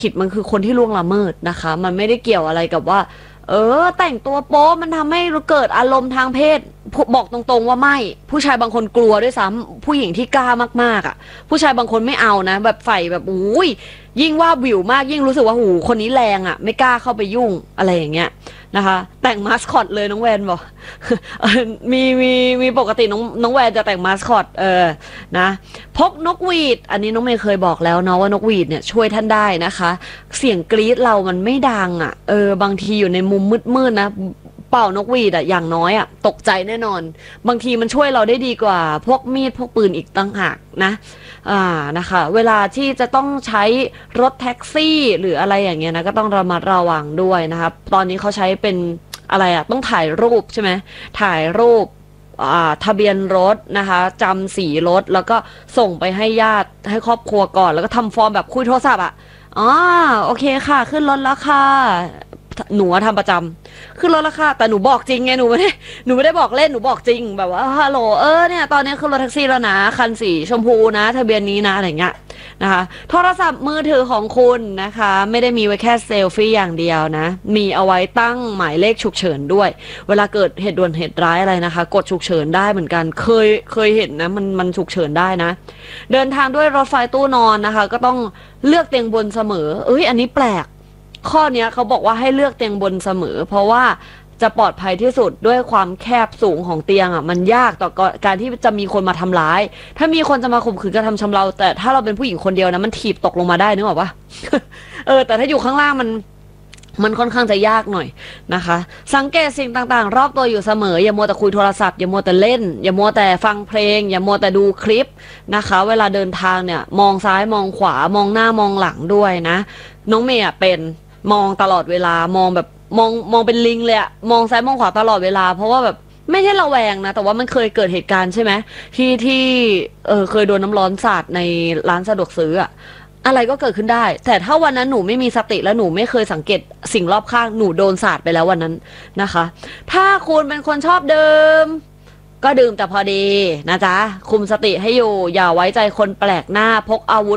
ผิดมันคือคนที่ล่วงละเมิดนะคะมันไม่ได้เกี่ยวอะไรกับว่าแต่งตัวโป๊มันทำให้เกิดอารมณ์ทางเพศบอกตรงๆว่าไม่ผู้ชายบางคนกลัวด้วยซ้ำผู้หญิงที่กล้ามากๆอ่ะผู้ชายบางคนไม่เอานะแบบใส่แบบอุ้ยยิ่งว่าวิวมากยิ่งรู้สึกว่าหูคนนี้แรงอ่ะไม่กล้าเข้าไปยุ่งอะไรอย่างเงี้ยนะคะแต่งมาสคอตเลยน้องแวนบอกมีปกติน้องแวนจะแต่งมาสคอตนะพกนกหวีดอันนี้น้องเมย์เคยบอกแล้วเนาะว่านกหวีดเนี่ยช่วยท่านได้นะคะเสียงกรี๊ดเรามันไม่ดังอ่ะบางทีอยู่ในมุมมืดๆนะเป่านกหวีดอะอย่างน้อยอะตกใจแน่นอนบางทีมันช่วยเราได้ดีกว่าพวกมีดพวกปืนอีกต่างหากนะนะคะเวลาที่จะต้องใช้รถแท็กซี่หรืออะไรอย่างเงี้ยนะก็ต้องระมัดระวังด้วยนะคะตอนนี้เขาใช้เป็นอะไรอะต้องถ่ายรูปใช่ไหมถ่ายรูปทะเบียนรถนะคะจำสีรถแล้วก็ส่งไปให้ญาติให้ครอบครัวก่อนแล้วก็ทำฟอร์มแบบคุยโทรศัพท์อะอ๋อโอเคค่ะขึ้นรถแล้วค่ะหนูทำประจำขึ้นรถแล้วค่ะแต่หนูบอกจริงไงหนูไม่ได้บอกเล่นหนูบอกจริงแบบว่าฮัลโหลเนี่ยตอนนี้ขึ้นรถแท็กซี่แล้วนะคันสีชมพูนะทะเบียนนี้นะอะไรเงี้ยนะคะโทรศัพท์มือถือของคุณนะคะไม่ได้มีไว้แค่เซลฟี่อย่างเดียวนะมีเอาไว้ตั้งหมายเลขฉุกเฉินด้วยเวลาเกิดเหตุด่วนเหตุร้ายอะไรนะคะกดฉุกเฉินได้เหมือนกันเคยเห็นนะมันฉุกเฉินได้นะเดินทางด้วยรถไฟตู้นอนนะคะก็ต้องเลือกเตียงบนเสมออันนี้แปลก ข้อนี้เขาบอกว่าให้เลือกเตียงบนเสมอเพราะว่าจะปลอดภัยที่สุดด้วยความแคบสูงของเตียงอ่ะมันยากต่อการที่จะมีคนมาทำร้ายถ้ามีคนจะมาข่มขืนกระทำชำเราแต่ถ้าเราเป็นผู้หญิงคนเดียวนะมันถีบตกลงมาได้นึกออกปะ แต่ถ้าอยู่ข้างล่างมันค่อนข้างจะยากหน่อยนะคะสังเกตสิ่งต่างๆรอบตัวอยู่เสมออย่ามัวแต่คุยโทรศัพท์อย่ามัวแต่เล่นอย่ามัวแต่ฟังเพลงอย่ามัวแต่ดูคลิปนะคะเวลาเดินทางเนี่ยมองซ้ายมองขวามองหน้ามองหลังด้วยนะน้องเมย์เป็นมองตลอดเวลามองแบบมองเป็นลิงเลยอะมองซ้ายมองขวาตลอดเวลาเพราะว่าแบบไม่ใช่ระแวงนะแต่ว่ามันเคยเกิดเหตุการณ์ใช่ไหมที่เคยโดนน้ำร้อนสาดในร้านสะดวกซื้ออะ อะไรก็เกิดขึ้นได้แต่ถ้าวันนั้นหนูไม่มีสติและหนูไม่เคยสังเกตสิ่งรอบข้างหนูโดนสาดไปแล้ววันนั้นนะคะถ้าคุณเป็นคนชอบดื่มก็ดื่มแต่พอดีนะจ๊ะคุมสติให้อยู่อย่าไว้ใจคนแปลกหน้าพกอาวุธ